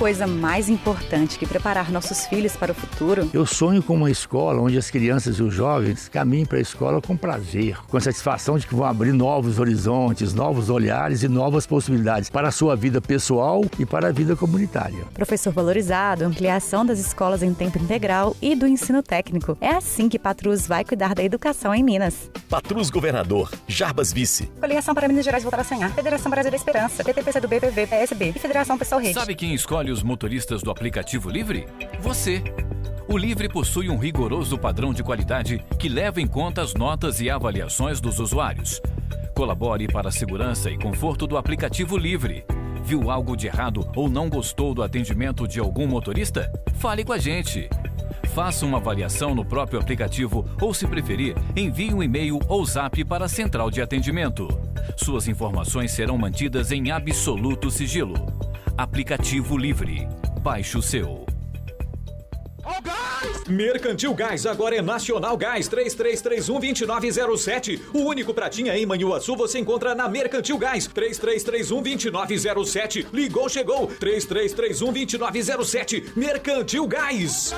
coisa mais importante que preparar nossos filhos para o futuro? Eu sonho com uma escola onde as crianças e os jovens caminhem para a escola com prazer, com a satisfação de que vão abrir novos horizontes, novos olhares e novas possibilidades para a sua vida pessoal e para a vida comunitária. Professor valorizado, ampliação das escolas em tempo integral e do ensino técnico. É assim que Patrus vai cuidar da educação em Minas. Patrus Governador, Jarbas Vice. Coligação para Minas Gerais voltar a sonhar. Federação Brasil da Esperança, PTPC do BPV, PSB e Federação Pessoal Rede. Sabe quem escolhe os motoristas do aplicativo Livre? Você. O Livre possui um rigoroso padrão de qualidade que leva em conta as notas e avaliações dos usuários. Colabore para a segurança e conforto do aplicativo Livre. Viu algo de errado ou não gostou do atendimento de algum motorista? Fale com a gente. Faça uma avaliação no próprio aplicativo ou, se preferir, envie um e-mail ou zap para a central de atendimento. Suas informações serão mantidas em absoluto sigilo. Aplicativo Livre. Baixe o seu. Mercantil Gás, agora é Nacional Gás, 3331-2907. O único pratinha em Manhuaçu você encontra na Mercantil Gás, 3331-2907. Ligou, chegou, 3331-2907. Mercantil Gás.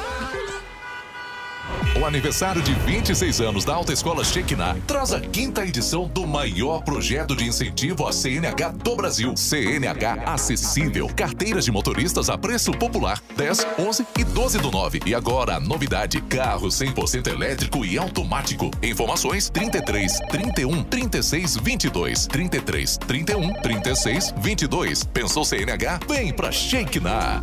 O aniversário de 26 anos da Autoescola Shekinah traz a 5ª edição do maior projeto de incentivo à CNH do Brasil. CNH acessível. Carteiras de motoristas a preço popular. 10, 11 e 12 do 9. E agora a novidade: carro 100% elétrico e automático. Informações 33 31 36 22. 33 31 36 22. Pensou CNH? Vem pra Shekinah.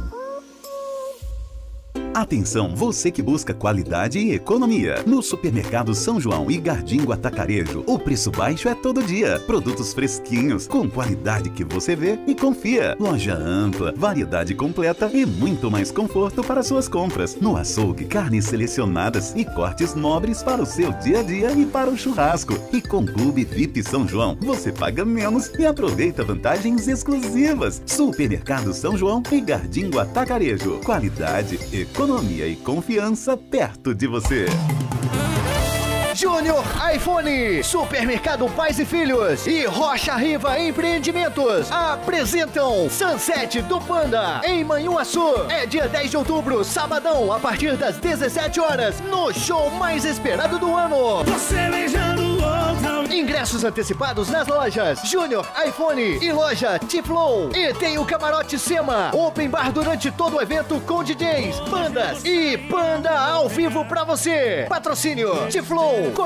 Atenção, você que busca qualidade e economia. No Supermercado São João e Gardingo Atacarejo, o preço baixo é todo dia. Produtos fresquinhos, com qualidade que você vê e confia. Loja ampla, variedade completa e muito mais conforto para suas compras. No açougue, carnes selecionadas e cortes nobres para o seu dia a dia e para o churrasco. E com Clube VIP São João, você paga menos e aproveita vantagens exclusivas. Supermercado São João e Gardingo Atacarejo. Qualidade, economia e confiança perto de você. Júnior iPhone, Supermercado Pais e Filhos e Rocha Riva Empreendimentos apresentam Sunset do Panda em Manhuaçu. É dia 10 de outubro, sabadão, a partir das 17 horas, no show mais esperado do ano. Você beijando outra. Ingressos antecipados nas lojas Júnior iPhone e loja T-Flow. E tem o Camarote Sema, Open Bar durante todo o evento com DJs, bandas e Panda ao vivo pra você. Patrocínio T-Flow.